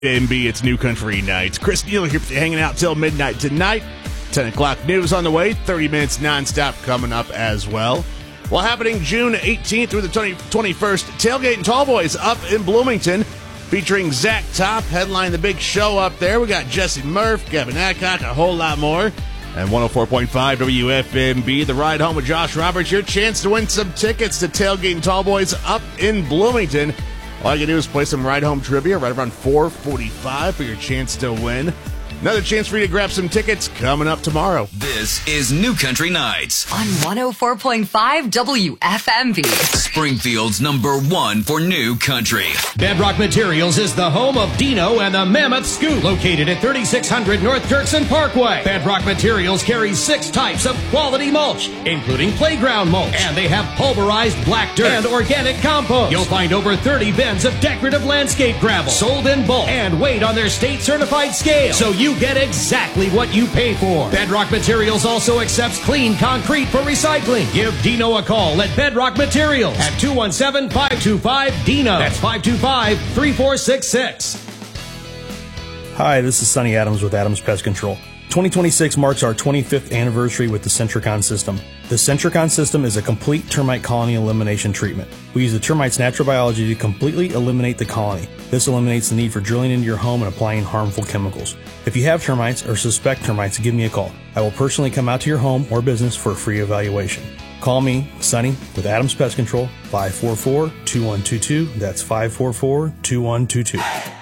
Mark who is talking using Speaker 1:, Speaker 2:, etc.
Speaker 1: WFMB, it's New Country Nights. Chris Neal here hanging out till midnight tonight. 10 o'clock news on the way. 30 minutes nonstop coming up as well. Well, happening June 18th through the 21st, Tailgate and Tallboys up in Bloomington, featuring Zach Top, headline the big show up there. We got Jesse Murph, Kevin Adcock, a whole lot more. And 104.5 WFMB, the ride home with Josh Roberts, your chance to win some tickets to Tailgate and Tallboys up in Bloomington. All you can do is play some ride home trivia right around 4:45 for your chance to win. Another chance for you to grab some tickets coming up tomorrow.
Speaker 2: This is New Country Nights
Speaker 3: on 104.5 WFMV.
Speaker 2: Springfield's #1 for New Country.
Speaker 4: Bedrock Materials is the home of Dino and the Mammoth Scoop, located at 3600 North Dirksen Parkway. Bedrock Materials carries 6 types of quality mulch, including playground mulch, and they have pulverized black dirt and organic compost. You'll find over 30 bins of decorative landscape gravel, sold in bulk and weighed on their state-certified scale, so you get exactly what you pay for. Bedrock Materials also accepts clean concrete for recycling. Give Dino a call at Bedrock Materials at 217-525-DINO. That's 525-3466.
Speaker 5: Hi, this is Sonny Adams with Adams Pest Control. 2026 marks our 25th anniversary with the Centricon system. The Centricon system is a complete termite colony elimination treatment. We use the termite's natural biology to completely eliminate the colony. This eliminates the need for drilling into your home and applying harmful chemicals. If you have termites or suspect termites, give me a call. I will personally come out to your home or business for a free evaluation. Call me, Sonny, with Adams Pest Control, 544-2122. That's 544-2122.